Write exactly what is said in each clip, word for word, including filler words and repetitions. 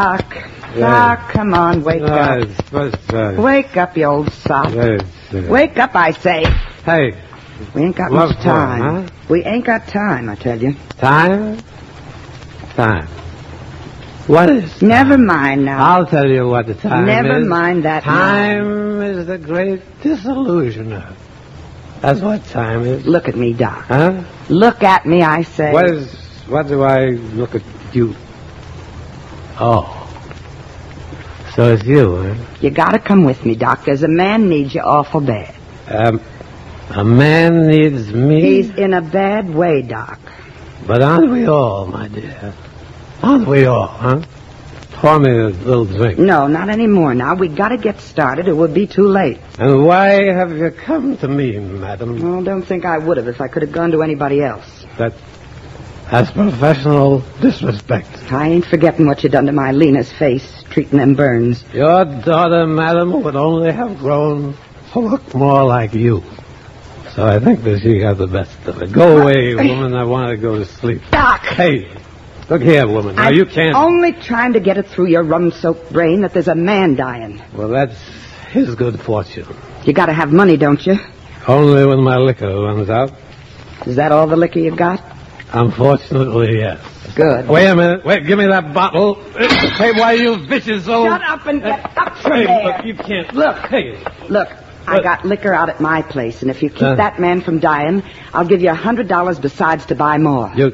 Doc, Doc, come on, wake up. Wake up, you old sot. Wake up, I say. Hey. We ain't got much time. Huh? We ain't got time, I tell you. Time? Time. What is time? Never mind now. I'll tell you what the time Never is. Never mind that Time now. is the great disillusioner. That's what time is. Look at me, Doc. Huh? Look at me, I say. What is... What do I look at you? Oh. So it's you, huh? You gotta come with me, Doc. There's a man needs you awful bad. Um, a man needs me? He's in a bad way, Doc. But aren't we all, my dear? Aren't we all, huh? Pour me a little drink. No, not anymore now. We gotta get started. It would be too late. And why have you come to me, madam? Well, don't think I would have if I could have gone to anybody else. That... That's professional disrespect. I ain't forgetting what you done to my Lena's face, treating them burns. Your daughter, madam, would only have grown to look more like you. So I think that she got the best of it. Go away, woman. I want to go to sleep. Doc! Hey, look here, woman. Now, I'm you can't... only trying to get it through your rum-soaked brain that there's a man dying. Well, that's his good fortune. You gotta have money, don't you? Only when my liquor runs out. Is that all the liquor you got? Unfortunately, yes. Good. Wait a minute. Wait, give me that bottle. Hey, why you vicious old... Shut up and get up from hey, there. Look, you can't... Look. Hey. Look, I What? got liquor out at my place, and if you keep Uh. that man from dying, I'll give you a hundred dollars besides to buy more. You...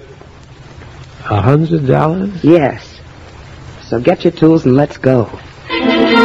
A hundred dollars? Yes. So get your tools and let's go.